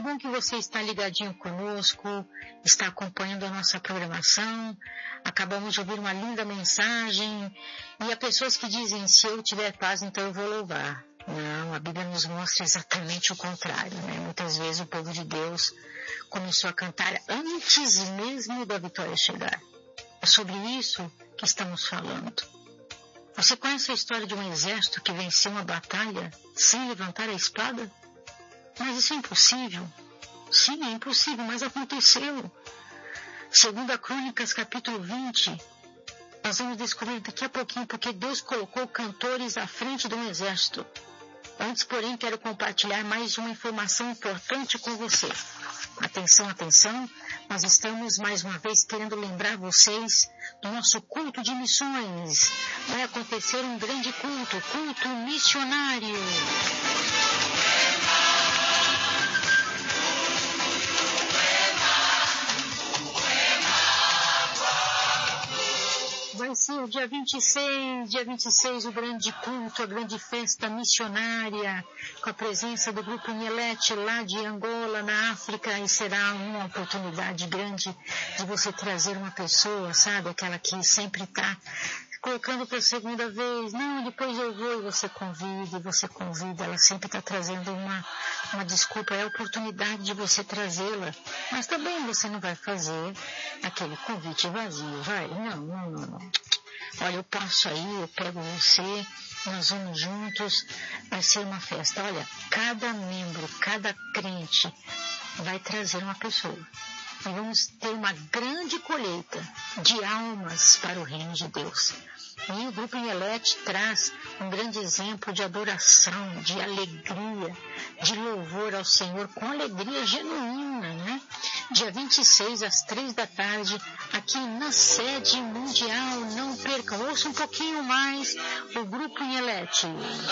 bom que você está ligadinho conosco, está acompanhando a nossa programação. Acabamos de ouvir uma linda mensagem e há pessoas que dizem, se eu tiver paz, então eu vou louvar. Não, a Bíblia nos mostra exatamente o contrário, né? Muitas vezes o povo de Deus começou a cantar antes mesmo da vitória chegar. É sobre isso que estamos falando. Você conhece a história de um exército que venceu uma batalha sem levantar a espada? Mas isso é impossível. Sim, é impossível, mas aconteceu. Segundo a Crônicas, capítulo 20, nós vamos descobrir daqui a pouquinho porque Deus colocou cantores à frente de um exército. Antes, porém, quero compartilhar mais uma informação importante com você. Atenção, atenção, nós estamos mais uma vez querendo lembrar vocês do nosso culto de missões. Vai acontecer um grande culto missionário. Vai ser o dia 26, o grande culto, a grande festa missionária, com a presença do Grupo Nielete lá de Angola, na África, e será uma oportunidade grande de você trazer uma pessoa, sabe, aquela que sempre está colocando para a segunda vez, não, depois eu vou, e você convida, ela sempre está trazendo uma desculpa, é a oportunidade de você trazê-la, mas também você não vai fazer aquele convite vazio, vai? Não. Olha, eu passo aí, eu pego você, nós vamos juntos, vai ser uma festa. Olha, cada membro, cada crente vai trazer uma pessoa. E vamos ter uma grande colheita de almas para o reino de Deus. E o Grupo Nielete traz um grande exemplo de adoração, de alegria, de louvor ao Senhor, com alegria genuína, né? Dia 26, às 3 da tarde, aqui na sede mundial. Não percam, ouça um pouquinho mais o Grupo Nielete.